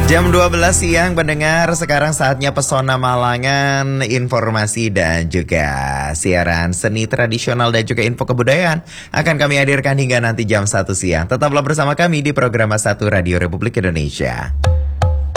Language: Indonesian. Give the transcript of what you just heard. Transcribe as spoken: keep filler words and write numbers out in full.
Jam dua belas siang pendengar, sekarang saatnya Pesona Malangan, informasi dan juga siaran seni tradisional dan juga info kebudayaan akan kami hadirkan hingga nanti jam satu siang. Tetaplah bersama kami di program satu Radio Republik Indonesia.